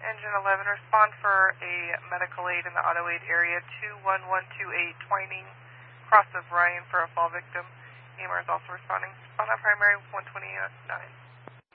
Engine 11, respond for a medical aid in the auto aid area, 21128 Twining, cross of Ryan for a fall victim. AMR is also responding. Respond on primary 129.